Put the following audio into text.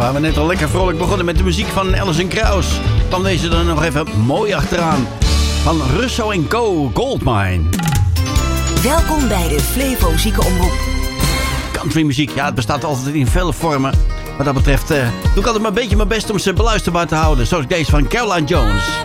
Waar we net al lekker vrolijk begonnen met de muziek van Alison Krauss, kwam deze er nog even mooi achteraan. Van Russo & Co. Goldmine. Welkom bij de Flevo Ziekenomroep. Countrymuziek, ja, het bestaat altijd in vele vormen. Wat dat betreft doe ik altijd maar een beetje mijn best om ze beluisterbaar te houden. Zoals deze van Caroline Jones.